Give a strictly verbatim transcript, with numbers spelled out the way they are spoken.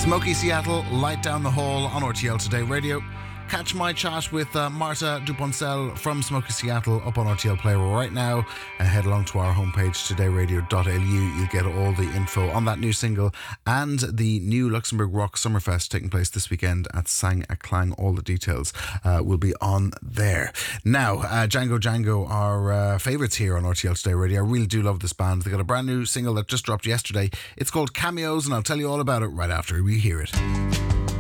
Smoky Seattle, Light Down the Hall on R T L Today Radio. Catch my chat with uh, Marta Duponcel from Smoky Seattle up on R T L Play right now. And head along to our homepage, today radio dot L U. You'll get all the info on that new single and the new Luxembourg Rock Summerfest taking place this weekend at Sang a Clang. All the details uh, will be on there. Now, uh, Django Django are uh, favourites here on R T L Today Radio. I really do love this band. They got a brand new single that just dropped yesterday. It's called Cameos, and I'll tell you all about it right after we hear it.